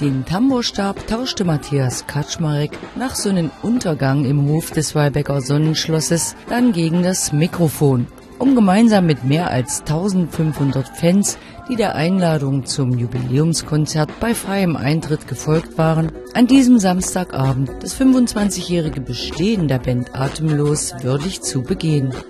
Den Tambourstab tauschte Matthias Kaczmarek nach Sonnenuntergang im Hof des Walbecker Sonnenschlosses dann gegen das Mikrofon, um gemeinsam mit mehr als 1500 Fans, die der Einladung zum Jubiläumskonzert bei freiem Eintritt gefolgt waren, an diesem Samstagabend das 25-jährige Bestehen der Band Atemlos würdig zu begehen.